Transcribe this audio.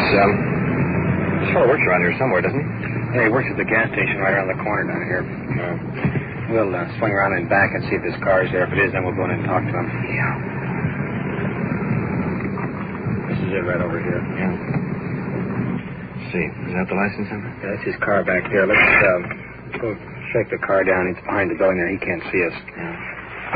Sure works around here somewhere, doesn't he? Yeah, he works at the gas station right around the corner down here. We'll swing around in back and see if this car is there. If it is, then we'll go in and talk to him. Yeah. This is it right over here. Yeah. Let's see. Is that the license number? Yeah, that's his car back there. Let's go shake the car down. It's behind the building there. He can't see us. Yeah.